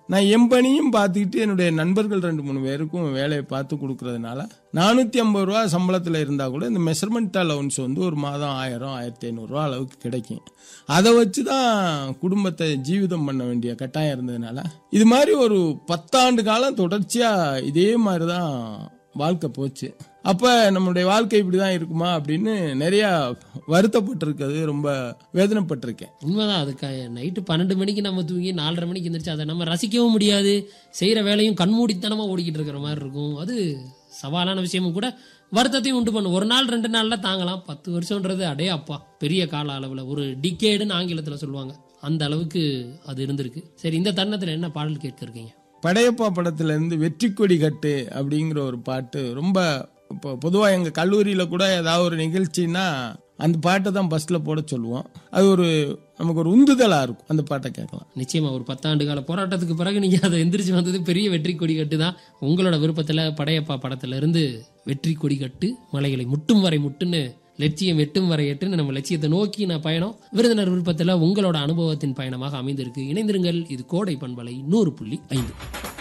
நான் என் பணியும் பார்த்துக்கிட்டு என்னுடைய நண்பர்கள் 2-3 பேருக்கும் வேலையை பார்த்து கொடுக்கறதுனால 450 ரூபா சம்பளத்தில் இருந்தால் கூட இந்த மெஷர்மெண்ட் அலவன்ஸ் வந்து ஒரு மாதம் 1000 1500 ரூபா அளவுக்கு கிடைக்கும். அதை வச்சு தான் குடும்பத்தை ஜீவிதம் பண்ண வேண்டிய கட்டாயம் இருந்ததுனால இது மாதிரி ஒரு 10 ஆண்டு காலம் தொடர்ச்சியாக இதே மாதிரி தான் வாழ்க்கை போச்சு. அப்ப நம்மளுடைய வாழ்க்கை இப்படிதான் இருக்குமா அப்படின்னு நிறைய வருத்தப்பட்டிருக்கிறது, ரொம்ப வேதனைப்பட்டிருக்கேன். உண்மைதான். அதுக்கு நைட்டு 12 மணிக்கு நம்ம தூங்கி 4:30 மணிக்கு எந்திரிச்சு அதை நம்ம ரசிக்கவும் முடியாது. செய்யற வேலையும் கண்மூடித்தனமா ஓடிக்கிட்டு இருக்கிற மாதிரி இருக்கும். அது சவாலான விஷயமும் கூட, வருத்தத்தையும் உண்டு பண்ணும். ஒரு நாள் 2 நாள்ல தாங்கலாம். 10 வருஷம்ன்றது அடே அப்பா பெரிய கால அளவுல, ஒரு டிகேடுன்னு ஆங்கிலத்துல சொல்லுவாங்க, அந்த அளவுக்கு அது இருந்திருக்கு. சரி, இந்த தருணத்துல என்ன பாடல் கேட்க இருக்கீங்க? படையப்பா படத்துல இருந்து வெற்றி கொடி கட்டு அப்படிங்கிற ஒரு பாட்டு ரொம்ப, இப்போ பொதுவாக எங்கள் கல்லூரியில் கூட ஏதாவது ஒரு நிகழ்ச்சின்னா அந்த பாட்டை தான் பஸ்ல போட சொல்லுவோம். அது ஒரு நமக்கு ஒரு உந்துதலாக இருக்கும், அந்த பாட்டை கேட்கலாம். நிச்சயமா ஒரு 10 ஆண்டு கால போராட்டத்துக்கு பிறகு நீங்க அதை எந்திரிச்சு வந்தது பெரிய வெற்றி கொடி கட்டு தான். உங்களோட விருப்பத்துல படையப்பா படத்துல இருந்து வெற்றி கொடி கட்டு, மலைகளை முட்டும் வரை முட்டுன்னு, லட்சியம் எட்டும் வரை எட்டுன்னு நம்ம லட்சியத்தை நோக்கி நான் பயணம். விருந்தினர் விருப்பத்துல உங்களோட அனுபவத்தின் பயணமாக அமைந்திருக்கு. இணைந்திருங்கள். இது கோடை பண்பலை 100.5.